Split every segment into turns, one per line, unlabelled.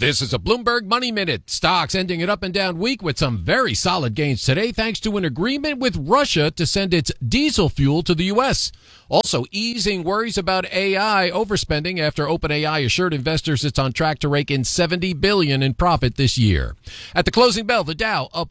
This is a Bloomberg Money Minute. Stocks ending an up and down week with some very solid gains today thanks to an agreement with Russia to send its diesel fuel to the U.S. Also easing worries about AI overspending after OpenAI assured investors it's on track to rake in $70 billion in profit this year. At the closing bell, the Dow up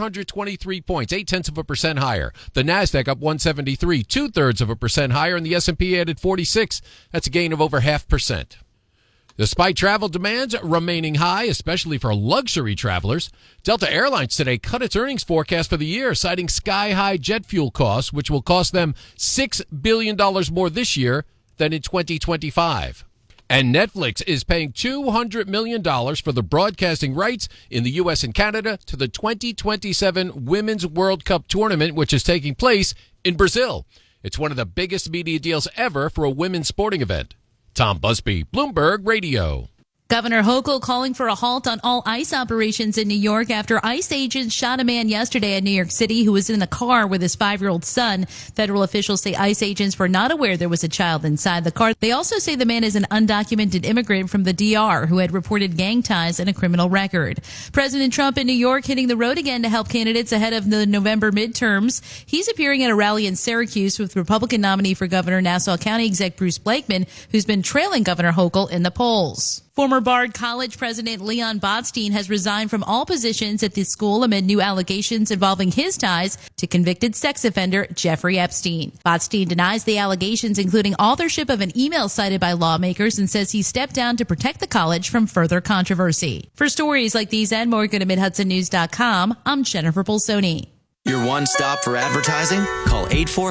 423 points, 0.8% higher. The Nasdaq up 173, 0.2% higher, and the S&P added 46. That's a gain of over 0.5%. Despite travel demands remaining high, especially for luxury travelers, Delta Airlines today cut its earnings forecast for the year, citing sky-high jet fuel costs, which will cost them $6 billion more this year than in 2025. And Netflix is paying $200 million for the broadcasting rights in the U.S. and Canada to the 2027 Women's World Cup tournament, which is taking place in Brazil. It's one of the biggest media deals ever for a women's sporting event. Tom Busby, Bloomberg Radio.
Governor Hochul calling for a halt on all ICE operations in New York after ICE agents shot a man yesterday in New York City who was in the car with his 5-year-old son. Federal officials say ICE agents were not aware there was a child inside the car. They also say the man is an undocumented immigrant from the DR who had reported gang ties and a criminal record. President Trump in New York hitting the road again to help candidates ahead of the November midterms. He's appearing at a rally in Syracuse with Republican nominee for governor Nassau County exec Bruce Blakeman, who's been trailing Governor Hochul in the polls. Former Bard College president Leon Botstein has resigned from all positions at the school amid new allegations involving his ties to convicted sex offender Jeffrey Epstein. Botstein denies the allegations, including authorship of an email cited by lawmakers, and says he stepped down to protect the college from further controversy. For stories like these and more, go to MidHudsonNews.com. I'm Jennifer Bolsoni.
Your one stop for advertising? Call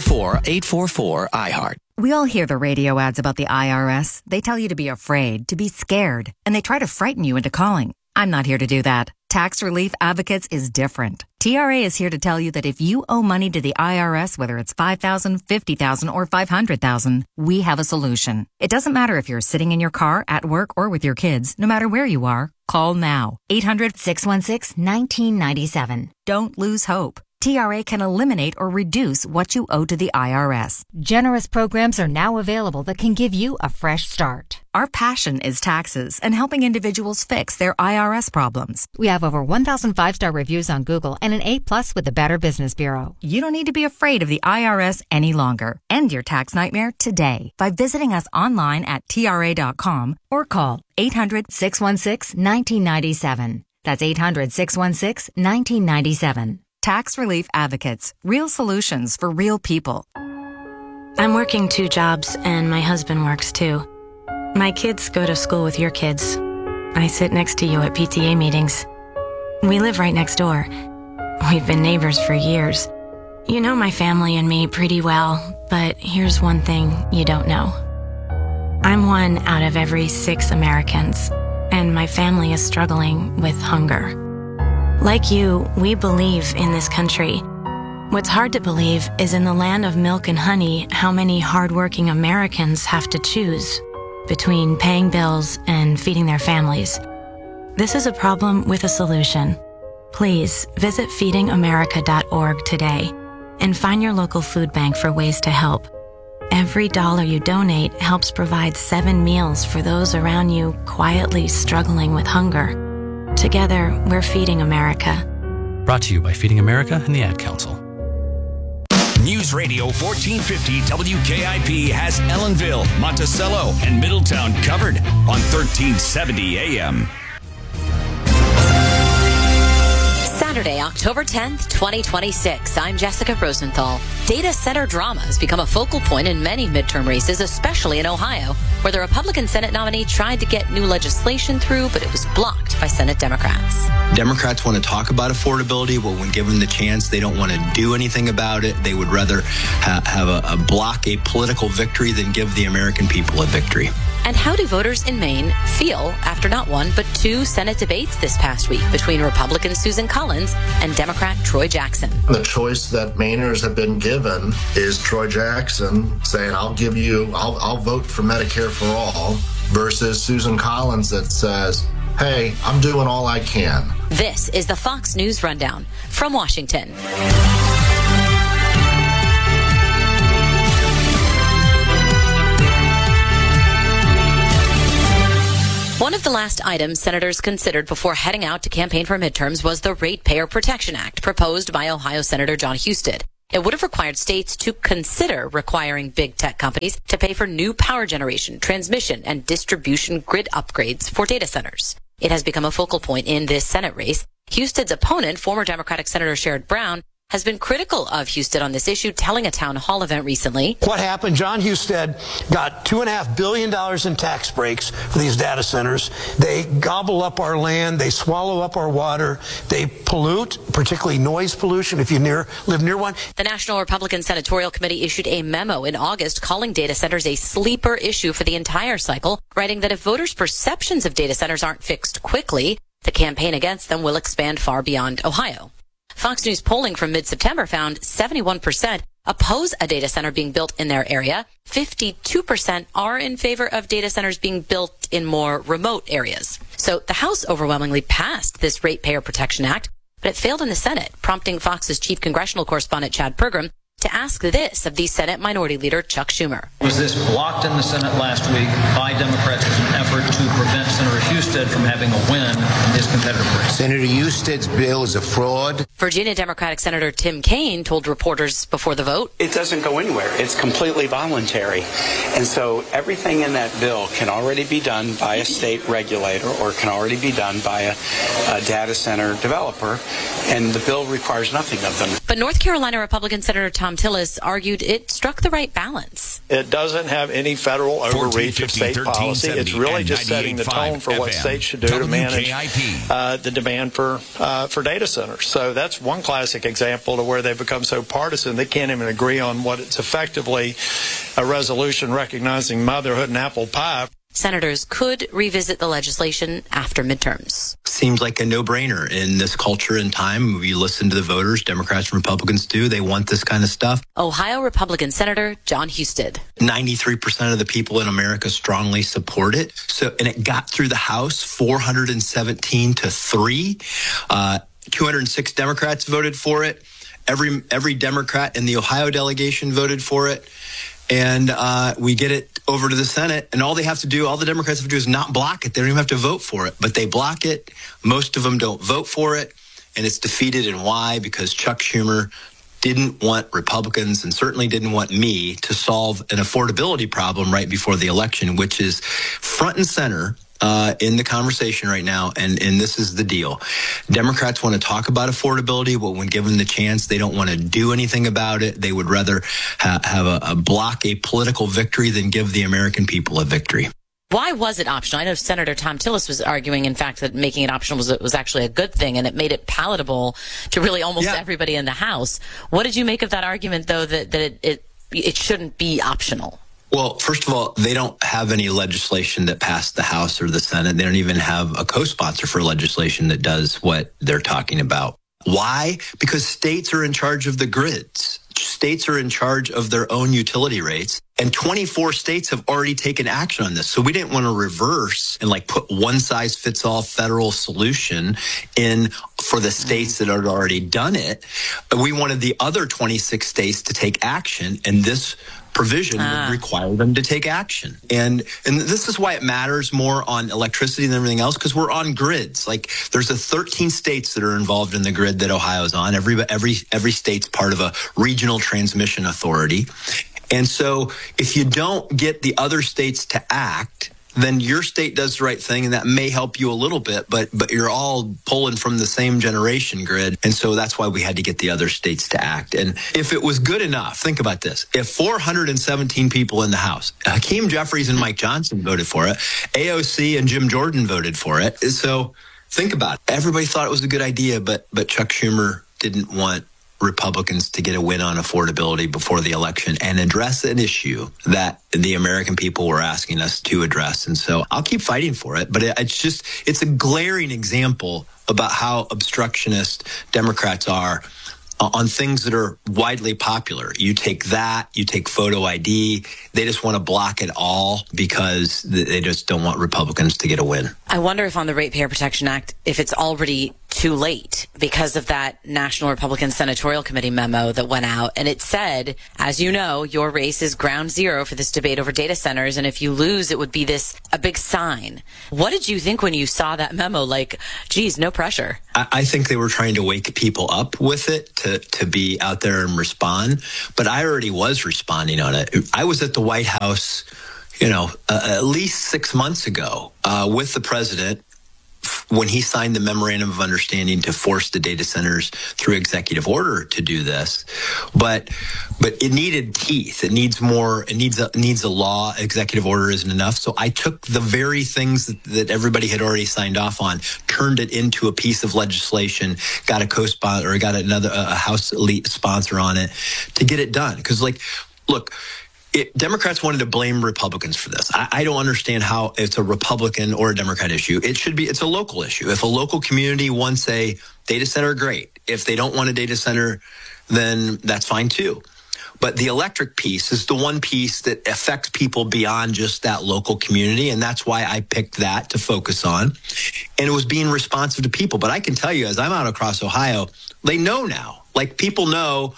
844-844-IHEART.
We all hear the radio ads about the IRS. They tell you to be afraid, to be scared, and they try to frighten you into calling. I'm not here to do that. Tax Relief Advocates is different. TRA is here to tell you that if you owe money to the IRS, whether it's $5,000, $50,000, or $500,000, we have a solution. It doesn't matter if you're sitting in your car, at work, or with your kids. No matter where you are, call now. 800-616-1997. Don't lose hope. TRA can eliminate or reduce what you owe to the IRS. Generous programs are now available that can give you a fresh start. Our passion is taxes and helping individuals fix their IRS problems. We have over 1,000 5-star reviews on Google and an A+ with the Better Business Bureau. You don't need to be afraid of the IRS any longer. End your tax nightmare today by visiting us online at TRA.com or call 800-616-1997. That's 800-616-1997. Tax Relief Advocates. Real solutions for real people.
I'm working 2 jobs and my husband works too. My kids go to school with your kids. I sit next to you at PTA meetings. We live right next door. We've been neighbors for years. You know my family and me pretty well, but here's one thing you don't know. I'm one out of every 6 Americans, and my family is struggling with hunger. Like you, we believe in this country. What's hard to believe is in the land of milk and honey, how many hardworking Americans have to choose between paying bills and feeding their families. This is a problem with a solution. Please visit feedingamerica.org today and find your local food bank for ways to help. Every dollar you donate helps provide 7 meals for those around you quietly struggling with hunger. Together, we're Feeding America.
Brought to you by Feeding America and the Ad Council.
News Radio 1450 WKIP has Ellenville, Monticello, and Middletown covered on 1370 AM.
Saturday, October 10th, 2026. I'm Jessica Rosenthal. Data center drama has become a focal point in many midterm races, especially in Ohio, where the Republican Senate nominee tried to get new legislation through, but it was blocked by Senate Democrats.
Democrats want to talk about affordability, but when given the chance, they don't want to do anything about it. They would rather have block a political victory than give the American people a victory.
And how do voters in Maine feel after not 1 but 2 Senate debates this past week between Republican Susan Collins and Democrat Troy Jackson?
The choice that Mainers have been given is Troy Jackson saying, I'll vote for Medicare for all, versus Susan Collins that says, hey, I'm doing all I can.
This is the Fox News Rundown from Washington. One of the last items senators considered before heading out to campaign for midterms was the Ratepayer Protection Act proposed by Ohio Senator Jon Husted. It would have required states to consider requiring big tech companies to pay for new power generation, transmission, and distribution grid upgrades for data centers. It has become a focal point in this Senate race. Husted's opponent, former Democratic Senator Sherrod Brown, has been critical of Husted on this issue, telling a town hall event recently.
What happened? Jon Husted got $2.5 billion in tax breaks for these data centers. They gobble up our land. They swallow up our water. They pollute, particularly noise pollution if you live near one.
The National Republican Senatorial Committee issued a memo in August calling data centers a sleeper issue for the entire cycle, writing that if voters' perceptions of data centers aren't fixed quickly, the campaign against them will expand far beyond Ohio. Fox News polling from mid-September found 71% oppose a data center being built in their area. 52% are in favor of data centers being built in more remote areas. So the House overwhelmingly passed this Ratepayer Protection Act, but it failed in the Senate, prompting Fox's chief congressional correspondent Chad Pergram to ask this of the Senate Minority Leader Chuck Schumer.
Was this blocked in the Senate last week by Democrats as an effort to prevent Senator Husted from having a win in his competitive race?
Senator Husted's bill is a fraud.
Virginia Democratic Senator Tim Kaine told reporters before the vote,
it doesn't go anywhere. It's completely voluntary. And so everything in that bill can already be done by a state regulator or can already be done by a data center developer. And the bill requires nothing of them.
But North Carolina Republican Senator Tom Tillis argued it struck the right balance.
It doesn't have any federal overreach of state policy. It's really just setting the tone for what states should do to manage the demand for data centers. So that's one classic example to where they've become so partisan they can't even agree on what it's effectively a resolution recognizing motherhood and apple pie.
Senators could revisit the legislation after midterms.
Seems like a no-brainer in this culture and time. We listen to the voters, Democrats and Republicans do. They want this kind of stuff.
Ohio Republican Senator Jon Husted.
93% of the people in America strongly support it. And it got through the House 417 to 3. 206 Democrats voted for it. Every Democrat in the Ohio delegation voted for it. And we get it over to the Senate, and all the Democrats have to do is not block it. They don't even have to vote for it, but they block it. Most of them don't vote for it, and it's defeated. And why? Because Chuck Schumer didn't want Republicans and certainly didn't want me to solve an affordability problem right before the election, which is front and center in the conversation right now, and this is the deal. Democrats want to talk about affordability, but when given the chance, they don't want to do anything about it. They would rather have block a political victory than give the American people a victory.
Why was it optional? I know Senator Tom Tillis was arguing, in fact, that making it optional was actually a good thing, and it made it palatable to really almost everybody in the House. What did you make of that argument, though, that it shouldn't be optional?
Well, first of all, they don't have any legislation that passed the House or the Senate. They don't even have a co-sponsor for legislation that does what they're talking about. Why? Because states are in charge of the grids. States are in charge of their own utility rates. And 24 states have already taken action on this. So we didn't want to reverse and put one size fits all federal solution in for the states that had already done it. We wanted the other 26 states to take action, and this provision would require them to take action. And this is why it matters more on electricity than everything else, because we're on grids. There's 13 states that are involved in the grid that Ohio's on. Every state's part of a regional transmission authority. And so if you don't get the other states to act, then your state does the right thing, and that may help you a little bit, but you're all pulling from the same generation grid. And so that's why we had to get the other states to act. And if it was good enough, think about this. If 417 people in the House, Hakeem Jeffries and Mike Johnson voted for it, AOC and Jim Jordan voted for it. So think about it. Everybody thought it was a good idea, but Chuck Schumer didn't want Republicans to get a win on affordability before the election and address an issue that the American people were asking us to address. And so I'll keep fighting for it, but it's a glaring example about how obstructionist Democrats are on things that are widely popular. You take photo ID. They just want to block it all because they just don't want Republicans to get a win.
I wonder if on the Ratepayer Protection Act, if it's already too late because of that National Republican Senatorial Committee memo that went out. And it said, as you know, your race is ground zero for this debate over data centers. And if you lose, it would be a big sign. What did you think when you saw that memo? Like, geez, no pressure.
I think they were trying to wake people up with it to be out there and respond. But I already was responding on it. I was at the White House, at least 6 months ago with the president when he signed the memorandum of understanding to force the data centers through executive order to do this. But it needed teeth. It needs more. It needs a law. Executive order isn't enough. So I took the very things that everybody had already signed off on, turned it into a piece of legislation, got a co-sponsor or got a House elite sponsor on it to get it done. Because, look, Democrats wanted to blame Republicans for this. I don't understand how it's a Republican or a Democrat issue. It's a local issue. If a local community wants a data center, great. If they don't want a data center, then that's fine too. But the electric piece is the one piece that affects people beyond just that local community. And that's why I picked that to focus on. And it was being responsive to people. But I can tell you, as I'm out across Ohio, they know now. People know,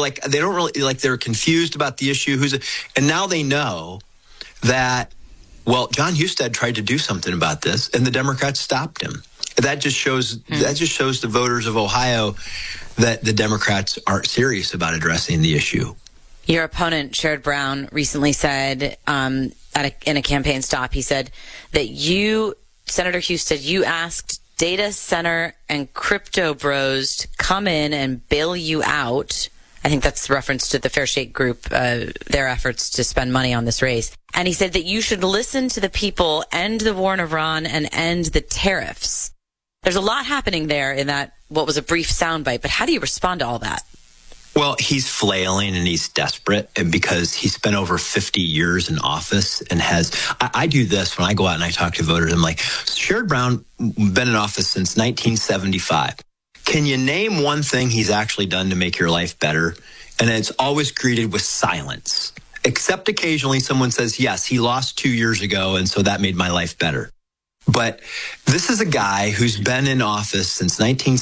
they're confused about the issue. And now they know that, John Husted tried to do something about this and the Democrats stopped him. That just shows the voters of Ohio that the Democrats aren't serious about addressing the issue.
Your opponent, Sherrod Brown, recently said in a campaign stop, he said that Senator Husted, you asked data center and crypto bros to come in and bail you out. I think that's reference to the Fair Shake Group, their efforts to spend money on this race. And he said that you should listen to the people, end the war in Iran, and end the tariffs. There's a lot happening there in that, what was a brief soundbite, but how do you respond to all that?
Well, he's flailing and he's desperate because he spent over 50 years in office and I do this when I go out and I talk to voters. I'm like, Sherrod Brown, been in office since 1975. Can you name one thing he's actually done to make your life better? And it's always greeted with silence, except occasionally someone says, yes, he lost 2 years ago, and so that made my life better. But this is a guy who's been in office since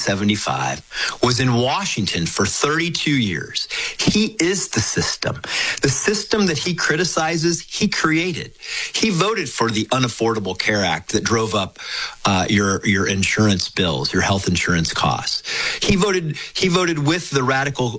1975, was in Washington for 32 years. He is the system. The system that he criticizes, he created. He voted for the Unaffordable Care Act that drove up your insurance bills, your health insurance costs. He voted with the radical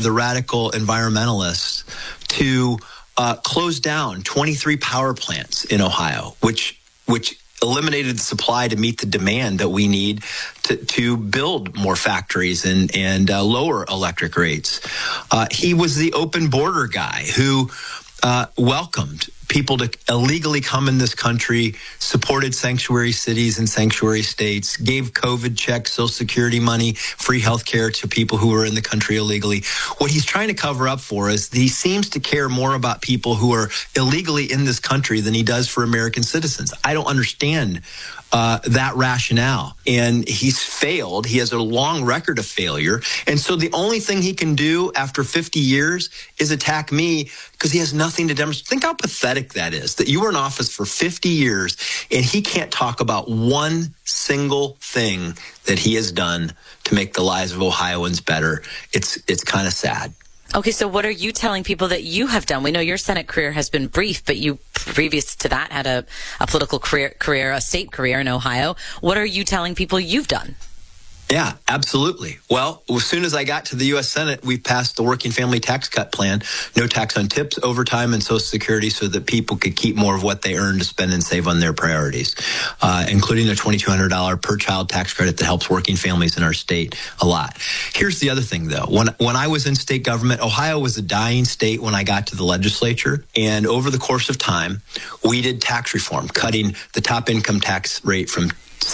environmentalists to close down 23 power plants in Ohio, which eliminated the supply to meet the demand that we need to build more factories and lower electric rates. He was the open border guy who welcomed people to illegally come in this country, supported sanctuary cities and sanctuary states, gave COVID checks, Social Security money, free health care to people who were in the country illegally. What he's trying to cover up for is that he seems to care more about people who are illegally in this country than he does for American citizens. I don't understand that rationale. And he's failed. He has a long record of failure. And so the only thing he can do after 50 years is attack me because he has nothing to demonstrate. Think how pathetic that is, that you were in office for 50 years and he can't talk about one single thing that he has done to make the lives of Ohioans better. It's kind of sad.
Okay, so what are you telling people that you have done? We know your Senate career has been brief, but you, previous to that, had a political career, a state career in Ohio. What are you telling people you've done?
Yeah, absolutely. Well, as soon as I got to the U.S. Senate, we passed the Working Family Tax Cut Plan, no tax on tips, overtime, and Social Security so that people could keep more of what they earn to spend and save on their priorities, including a $2,200 per child tax credit that helps working families in our state a lot. Here's the other thing, though. When I was in state government, Ohio was a dying state when I got to the legislature. And over the course of time, we did tax reform, cutting the top income tax rate from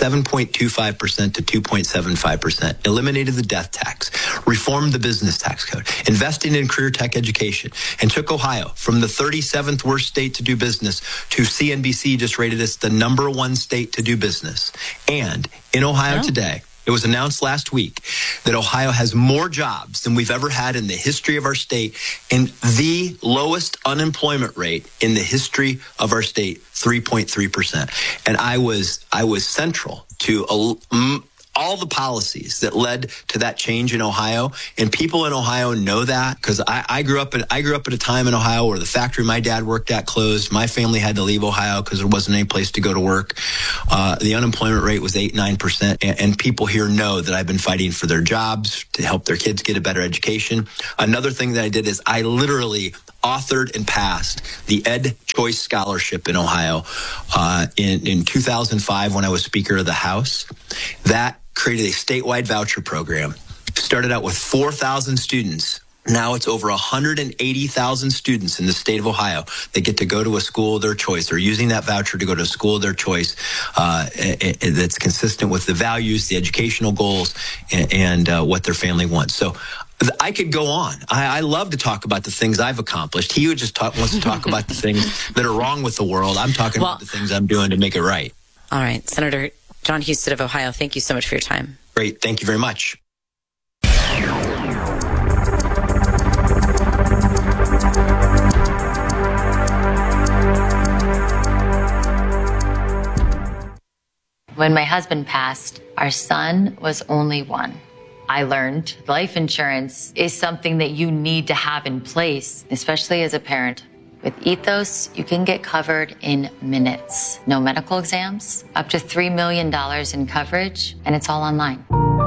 7.25% to 2.75%, eliminated the death tax, reformed the business tax code, investing in career tech education, and took Ohio from the 37th worst state to do business to CNBC just rated us the #1 state to do business. And in Ohio today, it was announced last week that Ohio has more jobs than we've ever had in the history of our state and the lowest unemployment rate in the history of our state, 3.3%. And I was central to all the policies that led to that change in Ohio, and people in Ohio know that because I grew up at a time in Ohio where the factory my dad worked at closed. My family had to leave Ohio because there wasn't any place to go to work. The unemployment rate was 8-9%, and people here know that I've been fighting for their jobs to help their kids get a better education. Another thing that I did is I literally authored and passed the Ed Choice Scholarship in Ohio in 2005 when I was Speaker of the House. That created a statewide voucher program. Started out with 4,000 students. Now it's over 180,000 students in the state of Ohio that get to go to a school of their choice. They're using that voucher to go to a school of their choice that's consistent with the values, the educational goals, and what their family wants. So I could go on. I love to talk about the things I've accomplished. He just wants to talk about the things that are wrong with the world. I'm talking about the things I'm doing to make it right.
All right. Senator John Husted of Ohio, thank you so much for your time.
Great. Thank you very much.
When my husband passed, our son was only one. I learned life insurance is something that you need to have in place, especially as a parent. With Ethos, you can get covered in minutes. No medical exams, up to $3 million in coverage, and it's all online.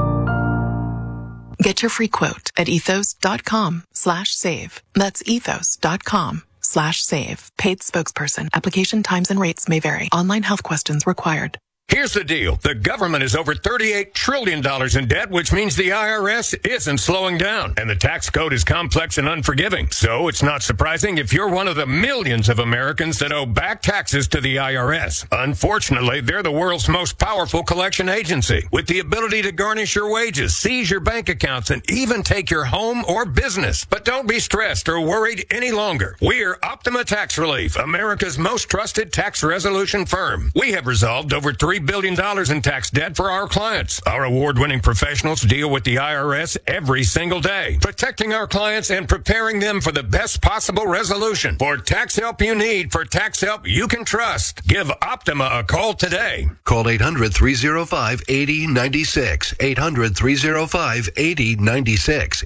Get your free quote at ethos.com/save. That's ethos.com/save. Paid spokesperson. Application times and rates may vary. Online health questions required.
Here's the deal. The government is over $38 trillion in debt, which means the IRS isn't slowing down. And the tax code is complex and unforgiving. So it's not surprising if you're one of the millions of Americans that owe back taxes to the IRS. Unfortunately, they're the world's most powerful collection agency, with the ability to garnish your wages, seize your bank accounts, and even take your home or business. But don't be stressed or worried any longer. We're Optima Tax Relief, America's most trusted tax resolution firm. We have resolved over $3 billion in tax debt for our clients. Our award-winning professionals deal with the IRS every single day, protecting our clients and preparing them for the best possible resolution. For tax help you need, for tax help you can trust, give Optima a call today.
Call 800-305-8096. 800-305-8096.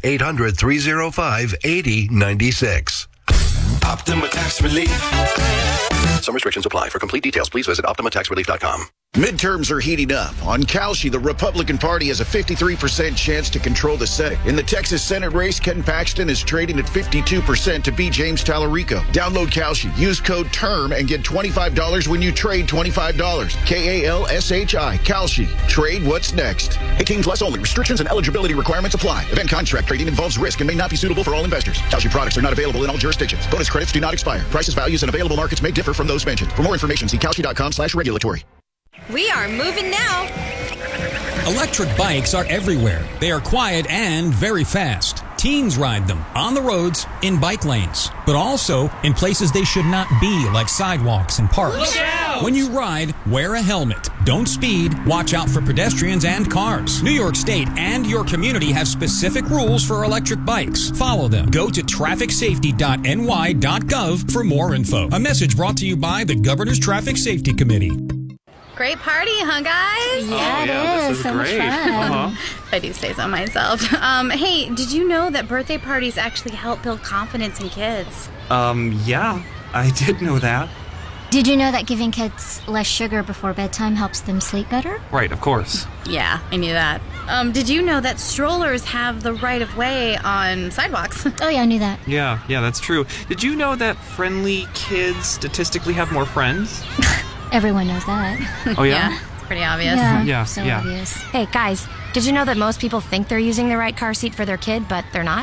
800-305-8096.
Optima Tax Relief.
Some restrictions apply. For complete details, please visit OptimaTaxRelief.com.
Midterms are heating up. On Kalshi, the Republican Party has a 53% chance to control the Senate. In the Texas Senate race, Ken Paxton is trading at 52% to beat James Tallarico. Download Kalshi, use code TERM, and get $25 when you trade $25. Kalshi. Kalshi. Trade what's next. 18 plus only. Restrictions and eligibility requirements apply. Event contract trading involves risk and may not be suitable for all investors. Kalshi products are not available in all jurisdictions. Bonus credits do not expire. Prices, values, and available markets may differ from those mentioned. For more information, see Kalshi.com/regulatory.
We are moving now.
Electric bikes are everywhere. They are quiet and very fast. Teens ride them on the roads, in bike lanes, but also in places they should not be, like sidewalks and parks.
Look out!
When you ride, wear a helmet. Don't speed. Watch out for pedestrians and cars. New York State and your community have specific rules for electric bikes. Follow them. Go to trafficsafety.ny.gov for more info. A message brought to you by the Governor's Traffic Safety Committee.
Great party, huh, guys?
Yeah, it is.
So
great.
much fun.
Uh-huh.
If I do say so myself. Hey, did you know that birthday parties actually help build confidence in kids?
Yeah, I did know that.
Did you know that giving kids less sugar before bedtime helps them sleep better?
Right, of course.
Yeah, I knew that. Did you know that strollers have the right of way on sidewalks?
Oh, yeah, I knew that.
Yeah, that's true. Did you know that friendly kids statistically have more friends?
Everyone knows that.
Oh, yeah?
It's pretty obvious.
Yeah, so obvious.
Hey, guys, did you know that most people think they're using the right car seat for their kid, but they're not?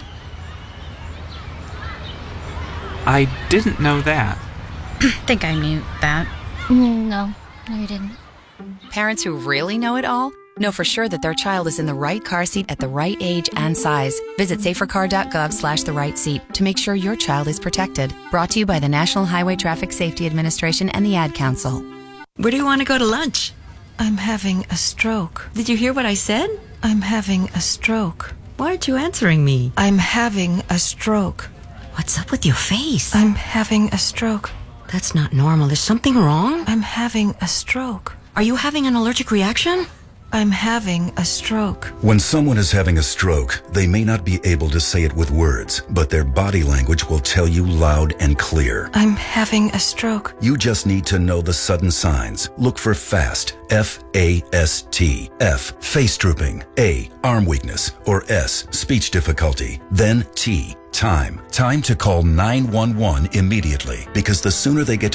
I didn't know that.
Think I knew that.
No, you didn't.
Parents who really know it all know for sure that their child is in the right car seat at the right age and size. Visit safercar.gov/the right seat to make sure your child is protected. Brought to you by the National Highway Traffic Safety Administration and the Ad Council.
Where do you want to go to lunch?
I'm having a stroke.
Did you hear what I said?
I'm having a stroke.
Why aren't you answering me?
I'm having a stroke.
What's up with your face?
I'm having a stroke.
That's not normal. Is something wrong?
I'm having a stroke.
Are you having an allergic reaction?
I'm having a stroke.
When someone is having a stroke, they may not be able to say it with words, but their body language will tell you loud and clear.
I'm having a stroke.
You just need to know the sudden signs. Look for FAST, F-A-S-T. F, face drooping. A, arm weakness. Or S, speech difficulty. Then T, time. Time to call 911 immediately, because the sooner they get to